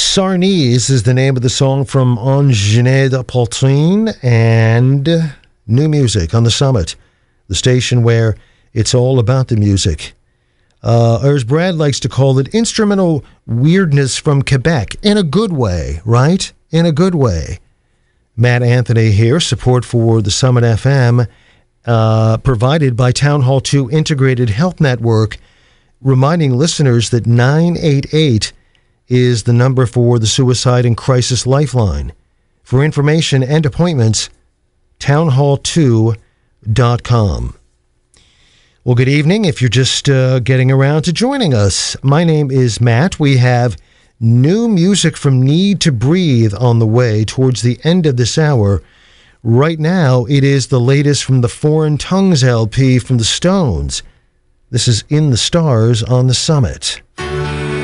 Sarnese is the name of the song from Angened Poitrine, and new music on the Summit, the station where it's all about the music. Or as Brad likes to call it, instrumental weirdness from Quebec, in a good way, right? In a good way. Matt Anthony here, support for the Summit FM, provided by Town Hall 2 Integrated Health Network, reminding listeners that 988 is the number for the Suicide and Crisis Lifeline. For information and appointments, townhall2.com. Well, good evening. If you're just getting around to joining us, my name is Matt. We have new music from Need to Breathe on the way towards the end of this hour. Right now, it is the latest from the Foreign Tongues LP from the Stones. This is In the Stars on the Summit.